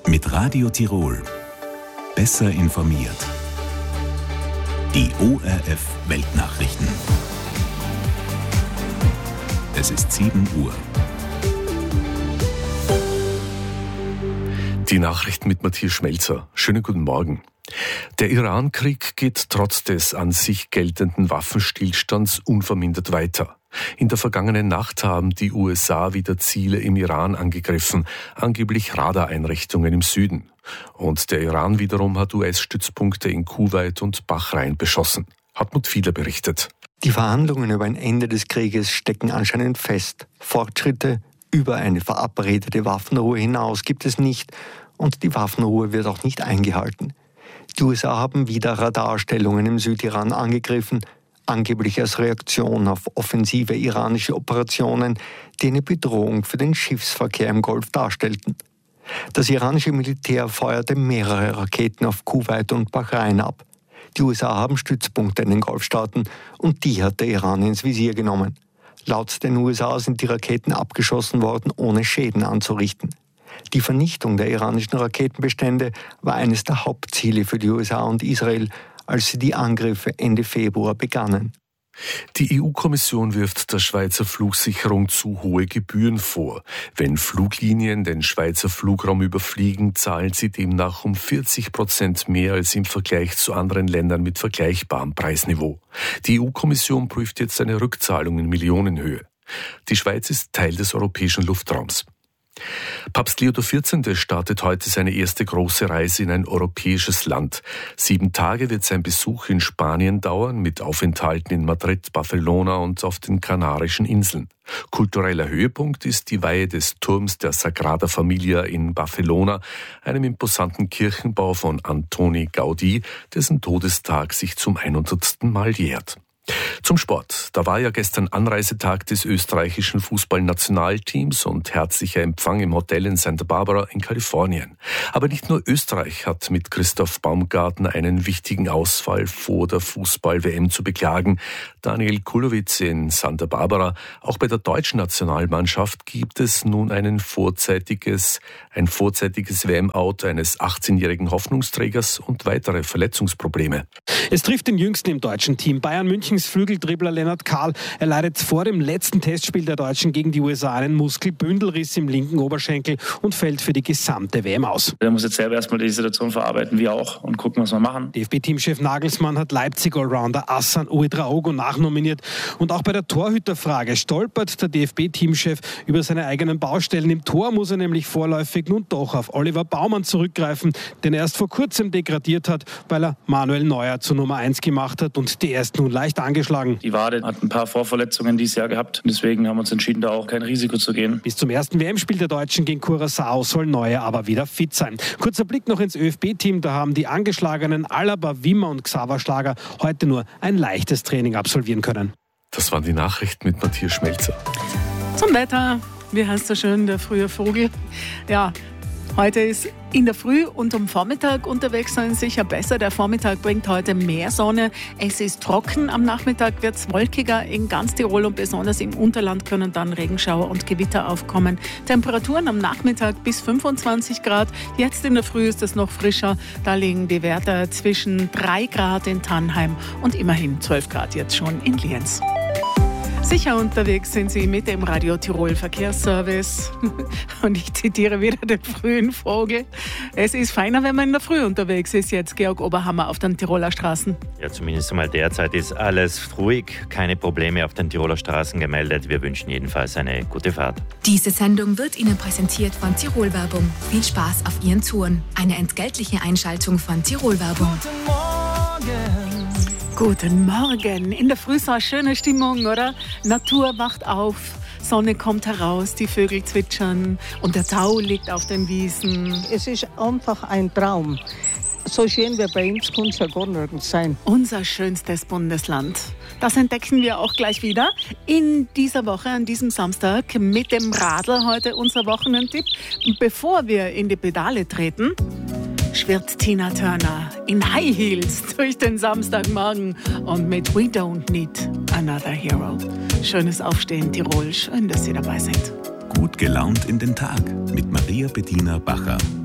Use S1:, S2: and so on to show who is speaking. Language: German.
S1: Mit Radio Tirol. Besser informiert. Die ORF Weltnachrichten. Es ist 7 Uhr.
S2: Die Nachrichten mit Matthias Schmelzer. Schönen guten Morgen. Der Iran-Krieg geht trotz des an sich geltenden Waffenstillstands unvermindert weiter. In der vergangenen Nacht haben die USA wieder Ziele im Iran angegriffen, angeblich Radareinrichtungen im Süden. Und der Iran wiederum hat US-Stützpunkte in Kuwait und Bahrain beschossen. Hartmut Fiedler berichtet.
S3: Die Verhandlungen über ein Ende des Krieges stecken anscheinend fest. Fortschritte über eine verabredete Waffenruhe hinaus gibt es nicht und die Waffenruhe wird auch nicht eingehalten. Die USA haben wieder Radarstellungen im Südiran angegriffen, angeblich als Reaktion auf offensive iranische Operationen, die eine Bedrohung für den Schiffsverkehr im Golf darstellten. Das iranische Militär feuerte mehrere Raketen auf Kuwait und Bahrain ab. Die USA haben Stützpunkte in den Golfstaaten und die hat der Iran ins Visier genommen. Laut den USA sind die Raketen abgeschossen worden, ohne Schäden anzurichten. Die Vernichtung der iranischen Raketenbestände war eines der Hauptziele für die USA und Israel, als sie die Angriffe Ende Februar begannen.
S2: Die EU-Kommission wirft der Schweizer Flugsicherung zu hohe Gebühren vor. Wenn Fluglinien den Schweizer Flugraum überfliegen, zahlen sie demnach um 40% mehr als im Vergleich zu anderen Ländern mit vergleichbarem Preisniveau. Die EU-Kommission prüft jetzt eine Rückzahlung in Millionenhöhe. Die Schweiz ist Teil des europäischen Luftraums. Papst Leo XIV. Startet heute seine erste große Reise in ein europäisches Land. 7 Tage wird sein Besuch in Spanien dauern, mit Aufenthalten in Madrid, Barcelona und auf den Kanarischen Inseln. Kultureller Höhepunkt ist die Weihe des Turms der Sagrada Familia in Barcelona, einem imposanten Kirchenbau von Antoni Gaudí, dessen Todestag sich zum 100. Mal jährt. Zum Sport. Da war ja gestern Anreisetag des österreichischen Fußballnationalteams und herzlicher Empfang im Hotel in Santa Barbara in Kalifornien. Aber nicht nur Österreich hat mit Christoph Baumgartner einen wichtigen Ausfall vor der Fußball-WM zu beklagen. Daniel Kulowitz in Santa Barbara. Auch bei der deutschen Nationalmannschaft gibt es nun ein vorzeitiges WM-Out eines 18-jährigen Hoffnungsträgers und weitere Verletzungsprobleme.
S4: Es trifft den Jüngsten im deutschen Team. Bayern Münchens Flügeldribbler Lennart Kahl. Er leidet vor dem letzten Testspiel der Deutschen gegen die USA einen Muskelbündelriss im linken Oberschenkel und fällt für die gesamte WM aus.
S5: Er muss jetzt selber erstmal die Situation verarbeiten, wir auch, und gucken, was wir machen.
S4: DFB-Teamchef Nagelsmann hat Leipzig-Allrounder Hassan Ouedraogo nachnominiert. Und auch bei der Torhüterfrage stolpert der DFB-Teamchef über seine eigenen Baustellen. Im Tor muss er nämlich vorläufig nun doch auf Oliver Baumann zurückgreifen, den er erst vor kurzem degradiert hat, weil er Manuel Neuer zur Nummer 1 gemacht hat und der ist nun leicht angeschlagen.
S5: Die Wade hat ein paar Vorverletzungen dieses Jahr gehabt. Deswegen haben wir uns entschieden, da auch kein Risiko zu gehen.
S4: Bis zum ersten WM-Spiel der Deutschen gegen Curaçao soll Neuer aber wieder fit sein. Kurzer Blick noch ins ÖFB-Team. Da haben die angeschlagenen Alaba, Wimmer und Xaver Schlager heute nur ein leichtes Training absolvieren können.
S2: Das waren die Nachrichten mit Matthias Schmelzer.
S6: Zum Wetter. Wie heißt so schön, der frühe Vogel? Ja, heute ist in der Früh und am Vormittag unterwegs sein sicher besser. Der Vormittag bringt heute mehr Sonne. Es ist trocken. Am Nachmittag wird es wolkiger in ganz Tirol und besonders im Unterland können dann Regenschauer und Gewitter aufkommen. Temperaturen am Nachmittag bis 25 Grad. Jetzt in der Früh ist es noch frischer. Da liegen die Werte zwischen 3 Grad in Tannheim und immerhin 12 Grad jetzt schon in Lienz. Sicher unterwegs sind Sie mit dem Radio Tirol Verkehrsservice. Und ich zitiere wieder den frühen Vogel. Es ist feiner, wenn man in der Früh unterwegs ist. Jetzt Georg Oberhammer auf den Tiroler Straßen.
S7: Ja, zumindest einmal derzeit ist alles ruhig. Keine Probleme auf den Tiroler Straßen gemeldet. Wir wünschen jedenfalls eine gute Fahrt.
S8: Diese Sendung wird Ihnen präsentiert von Tirol Werbung. Viel Spaß auf Ihren Touren. Eine entgeltliche Einschaltung von Tirol Werbung.
S6: Guten Morgen. Guten Morgen. In der Früh so eine schöne Stimmung, oder? Natur wacht auf, Sonne kommt heraus, die Vögel zwitschern und der Tau liegt auf den Wiesen.
S9: Es ist einfach ein Traum. So schön wie bei uns kann es ja gar nirgends sein.
S6: Unser schönstes Bundesland. Das entdecken wir auch gleich wieder in dieser Woche, an diesem Samstag, mit dem Radl heute unser Wochenendtipp. Bevor wir in die Pedale treten, schwirrt Tina Turner in High Heels durch den Samstagmorgen und mit We Don't Need Another Hero. Schönes Aufstehen, Tirol. Schön, dass Sie dabei sind.
S1: Gut gelaunt in den Tag mit Maria Bettina Bacher.